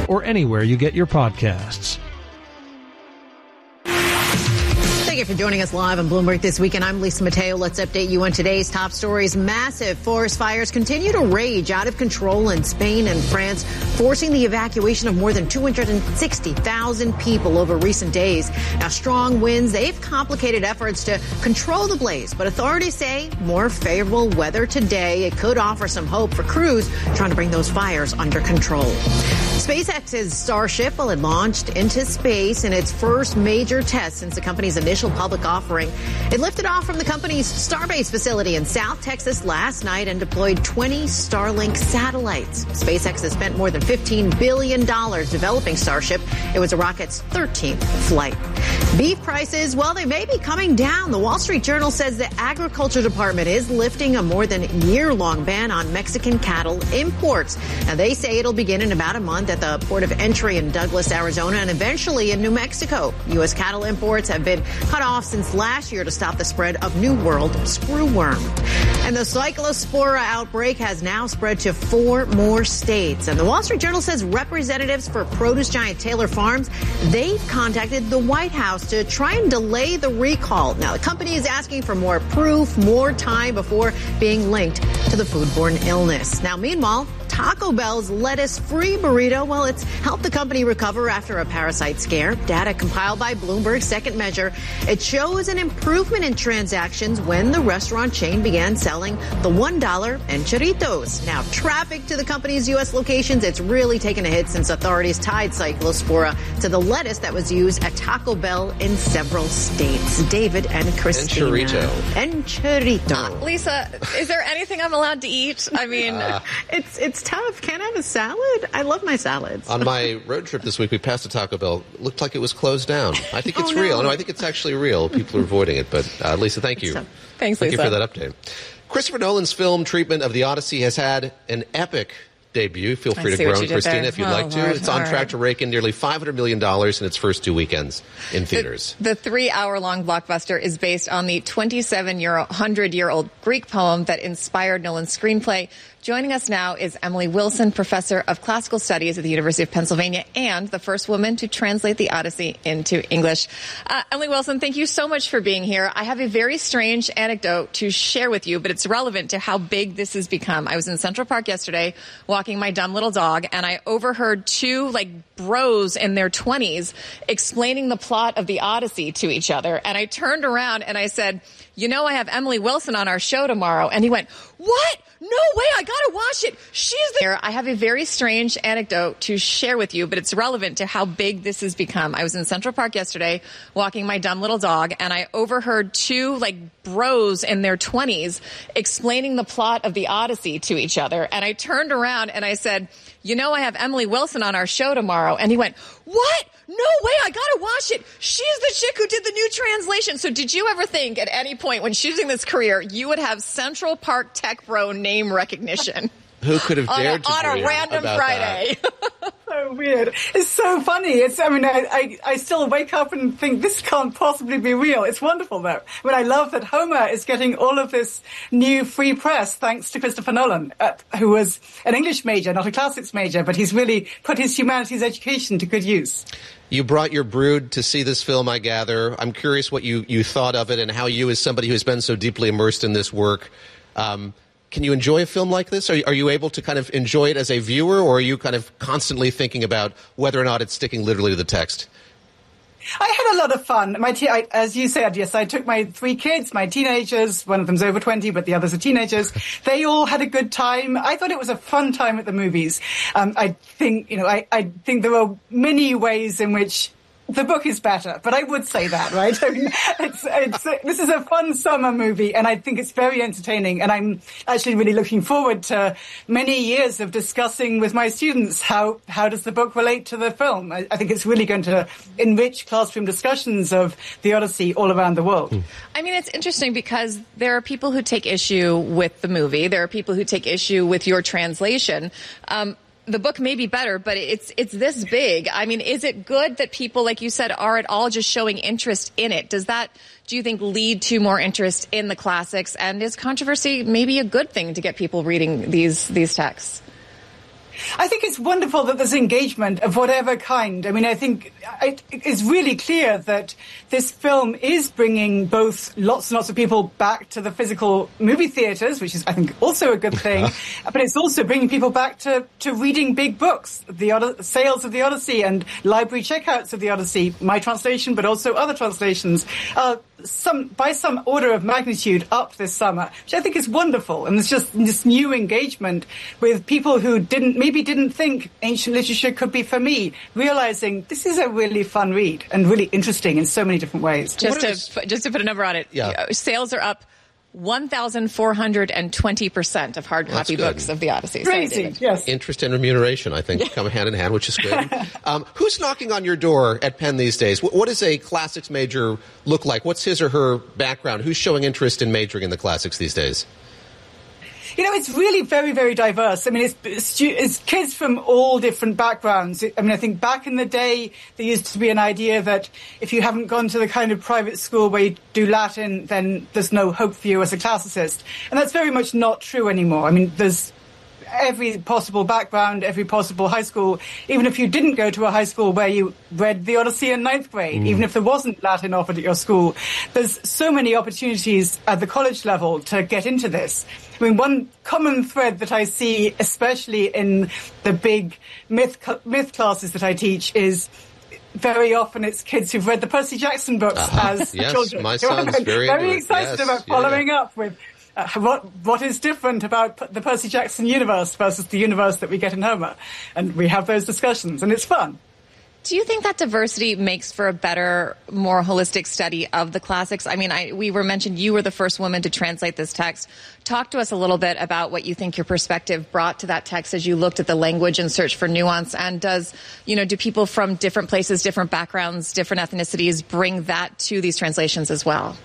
or anywhere you get your podcasts. Thank you for joining us live on Bloomberg This Weekend. I'm Lisa Mateo. Let's update you on today's top stories. Massive forest fires continue to rage out of control in Spain and France, forcing the evacuation of more than 260,000 people over recent days. Now, strong winds, they've complicated efforts to control the blaze, but authorities say more favorable weather today. It could offer some hope for crews trying to bring those fires under control. SpaceX's Starship, well, it launched into space in its first major test since the company's initial public offering. It lifted off from the company's Starbase facility in South Texas last night and deployed 20 Starlink satellites. SpaceX has spent more than $15 billion developing Starship. It was the rocket's 13th flight. Beef prices, well, they may be coming down. The Wall Street Journal says the Agriculture Department is lifting a more than year-long ban on Mexican cattle imports. Now, they say it'll begin in about a month at the port of entry in Douglas, Arizona, and eventually in New Mexico. U.S. cattle imports have been cut off since last year to stop the spread of New World screwworm. And the Cyclospora outbreak has now spread to 4 more states. And the Wall Street Journal says representatives for produce giant Taylor Farms, they've contacted the White House to try and delay the recall. Now, the company is asking for more proof, more time before being linked to the foodborne illness. Now, meanwhile, Taco Bell's lettuce-free burrito, well, it's helped the company recover after a parasite scare. Data compiled by Bloomberg Second Measure, it shows an improvement in transactions when the restaurant chain began selling the $1 enchiritos. Now, traffic to the company's U.S. locations, it's really taken a hit since authorities tied Cyclospora to the lettuce that was used at Taco Bell in several states. David and Christina. Enchirito. Lisa, is there anything I'm allowed to eat? I mean, it's tough. Can't I have a salad? I love my salads. On my road trip this week, we passed a Taco Bell. Looked like it was closed down. I think it's real. No, I think it's actually real. People are avoiding it. But Lisa, thank you. Thanks, Lisa. Thank you for that update. Christopher Nolan's film treatment of the Odyssey has had an epic debut. Feel free to groan, Christina, if you'd like to. It's on track to rake in nearly $500 million in its first 2 weekends in theaters. The 3-hour-long blockbuster is based on the 100-year-old Greek poem that inspired Nolan's screenplay. Joining us now is Emily Wilson, professor of classical studies at the University of Pennsylvania and the first woman to translate the Odyssey into English. Emily Wilson, thank you so much for being here. I have a very strange anecdote to share with you, but it's relevant to how big this has become. I was in Central Park yesterday walking my dumb little dog, and I overheard 2 bros in their 20s explaining the plot of the Odyssey to each other. And I turned around and I said, you know, I have Emily Wilson on our show tomorrow. And he went, what? No way, I gotta watch it. She's there. I have a very strange anecdote to share with you, but it's relevant to how big this has become. I was in Central Park yesterday walking my dumb little dog, and I overheard 2 bros in their 20s explaining the plot of the Odyssey to each other. And I turned around and I said, you know, I have Emily Wilson on our show tomorrow. And he went, what? No way, I gotta watch it. She's the chick who did the new translation. So did you ever think at any point when choosing this career, you would have Central Park Tech Bro name recognition? Who could have dared to on a random Friday? So weird. It's so funny. I still wake up and think this can't possibly be real. It's wonderful though. I love that Homer is getting all of this new free press thanks to Christopher Nolan, who was an English major, not a classics major, but he's really put his humanities education to good use. You brought your brood to see this film, I gather. I'm curious what you thought of it and how you, as somebody who's been so deeply immersed in this work, can you enjoy a film like this? Are you able to kind of enjoy it as a viewer, or are you kind of constantly thinking about whether or not it's sticking literally to the text? I had a lot of fun. As you said, yes, I took my 3 kids, my teenagers. One of them's over 20, but the others are teenagers. They all had a good time. I thought it was a fun time at the movies. I think there are many ways in which the book is better, but I would say that, right? I mean, this is a fun summer movie, and I think it's very entertaining. And I'm actually really looking forward to many years of discussing with my students how does the book relate to the film. I think it's really going to enrich classroom discussions of the Odyssey all around the world. I mean, it's interesting because there are people who take issue with the movie. There are people who take issue with your translation. The book may be better, but it's this big. I mean, is it good that people, like you said, are at all just showing interest in it? Does that, do you think, lead to more interest in the classics? And is controversy maybe a good thing to get people reading these texts? I think it's wonderful that there's engagement of whatever kind. I mean, I think it's really clear that this film is bringing both lots and lots of people back to the physical movie theaters, which is, I think, also a good thing, but it's also bringing people back to reading big books, sales of the Odyssey and library checkouts of the Odyssey, my translation, but also other translations, by some order of magnitude up this summer, which I think is wonderful. And there's just this new engagement with people who maybe didn't think ancient literature could be for me, realizing this is a really fun read and really interesting in so many different ways. Just to put a number on it, sales are up 1,420% of hard copy books of the Odyssey. Crazy, yes. Interest and remuneration, I think, come hand in hand, which is good. Who's knocking on your door at Penn these days? What does a classics major look like? What's his or her background? Who's showing interest in majoring in the classics these days? You know, it's really very, very diverse. I mean, it's kids from all different backgrounds. I mean, I think back in the day, there used to be an idea that if you haven't gone to the kind of private school where you do Latin, then there's no hope for you as a classicist. And that's very much not true anymore. I mean, there's every possible background, every possible high school, even if you didn't go to a high school where you read the Odyssey in 9th grade, even if there wasn't Latin offered at your school. There's so many opportunities at the college level to get into this. I mean, one common thread that I see, especially in the big myth classes that I teach, is very often it's kids who've read the Percy Jackson books as children. My son's very excited about following up with what is different about the Percy Jackson universe versus the universe that we get in Homer. And we have those discussions, and it's fun. Do you think that diversity makes for a better, more holistic study of the classics? I mean, we were mentioned you were the first woman to translate this text. Talk to us a little bit about what you think your perspective brought to that text as you looked at the language and searched for nuance. And do people from different places, different backgrounds, different ethnicities bring that to these translations as well?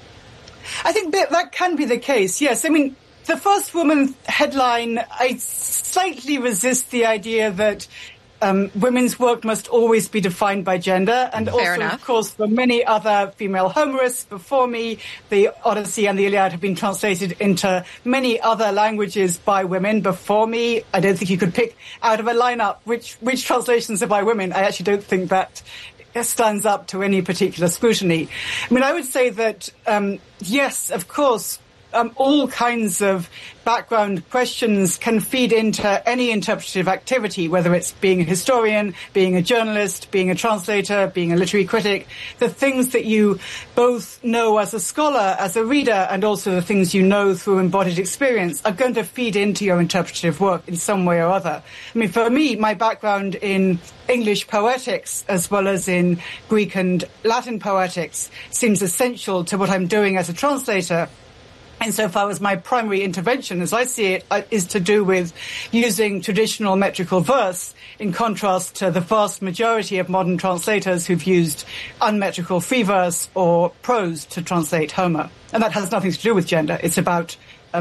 I think that can be the case, yes. I mean, the first woman headline, I slightly resist the idea that women's work must always be defined by gender. And Fair also, enough. Of course, there are many other female Homerists before me. The Odyssey and the Iliad have been translated into many other languages by women before me. I don't think you could pick out of a lineup which translations are by women. I actually don't think that stands up to any particular scrutiny. I mean, I would say that, yes, of course, all kinds of background questions can feed into any interpretive activity, whether it's being a historian, being a journalist, being a translator, being a literary critic. The things that you both know as a scholar, as a reader, and also the things you know through embodied experience are going to feed into your interpretive work in some way or other. I mean, for me, my background in English poetics as well as in Greek and Latin poetics seems essential to what I'm doing as a translator. Insofar as my primary intervention, as I see it, is to do with using traditional metrical verse in contrast to the vast majority of modern translators who've used unmetrical free verse or prose to translate Homer. And that has nothing to do with gender. It's about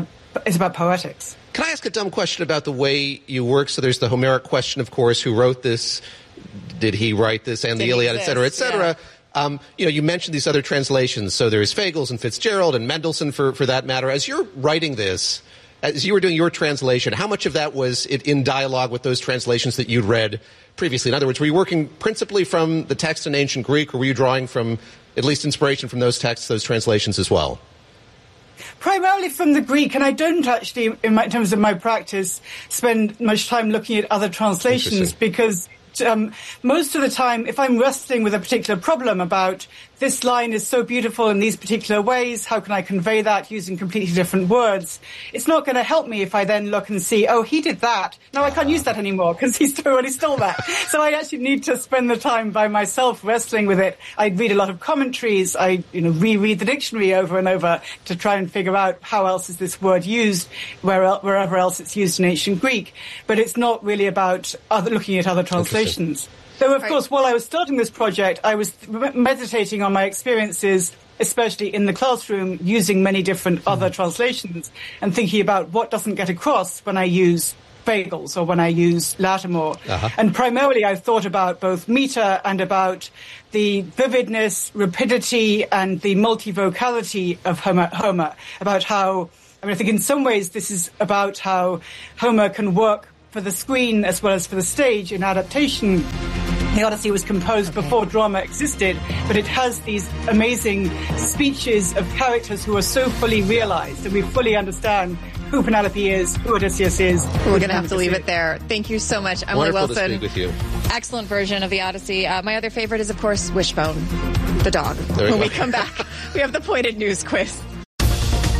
poetics. Can I ask a dumb question about the way you work? So there's the Homeric question, of course, who wrote this? Did he write this? And the Iliad, et cetera, et cetera. Yeah. You mentioned these other translations. So there's Fagles and Fitzgerald and Mendelssohn for that matter. As you're writing this, as you were doing your translation, how much of that was in dialogue with those translations that you'd read previously? In other words, were you working principally from the text in ancient Greek, or were you drawing from at least inspiration from those texts, those translations as well? Primarily from the Greek, and I don't actually, in terms of my practice, spend much time looking at other translations because most of the time, if I'm wrestling with a particular problem about this line is so beautiful in these particular ways, how can I convey that using completely different words? It's not going to help me if I then look and see, oh, he did that. No, I can't use that anymore because he's already stole that. So I actually need to spend the time by myself wrestling with it. I read a lot of commentaries. I, reread the dictionary over and over to try and figure out how else is this word used wherever else it's used in ancient Greek. But it's not really about looking at other translations. So, of course, while I was starting this project, I was meditating on my experiences, especially in the classroom, using many different other translations and thinking about what doesn't get across when I use Fagles or when I use Lattimore. And primarily I thought about both meter and about the vividness, rapidity, and the multivocality of Homer, about how, I think in some ways this is about how Homer can work for the screen as well as for the stage in adaptation. The Odyssey was composed before drama existed, but it has these amazing speeches of characters who are so fully realized, and we fully understand who Penelope is, who Odysseus is. We're going to have to leave it there. Thank you so much, Emily Wonderful Wilson. to speak with you. Excellent version of the Odyssey. My other favorite is, of course, Wishbone, the dog. When we come back, we have the Pointed News Quiz.